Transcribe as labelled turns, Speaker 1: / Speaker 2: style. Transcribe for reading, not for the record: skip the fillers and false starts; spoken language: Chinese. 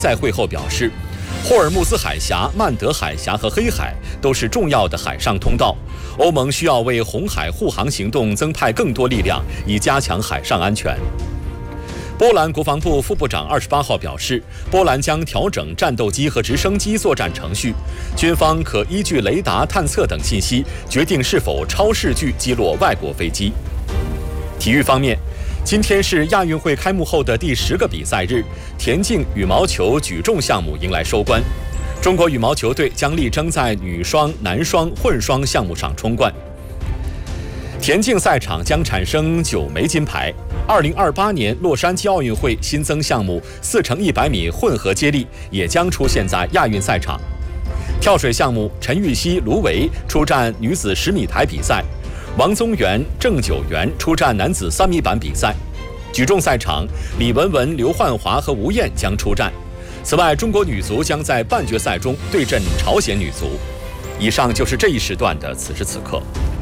Speaker 1: 在会后表示，霍尔木兹海峡、曼德海峡和黑海都是重要的海上通道，欧盟需要为红海护航行动增派更多力量，以加强海上安全。波兰国防部副部长28号表示，波兰将调整战斗机和直升机作战程序，军方可依据雷达探测等信息，决定是否超视距击落外国飞机。体育方面，今天是亚运会开幕后的第10个比赛日，田径、羽毛球、举重项目迎来收官。中国羽毛球队将力争在女双、男双、混双项目上冲冠。田径赛场将产生9枚金牌。2028年洛杉矶奥运会新增项目4×100米混合接力也将出现在亚运赛场。跳水项目，陈芋汐、卢维出战女子10米台比赛。王宗源、郑九元出战男子3米板比赛。举重赛场，李雯雯、刘焕华和吴燕将出战。此外，中国女足将在半决赛中对阵朝鲜女足。以上就是这一时段的此时此刻。